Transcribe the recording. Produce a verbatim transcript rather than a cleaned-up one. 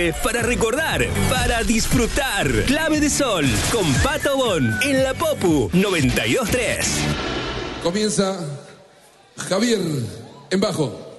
Noche para recordar, para disfrutar. Clave de Sol con Pato Bon en la Popu noventa y dos punto tres. Comienza Javier en bajo.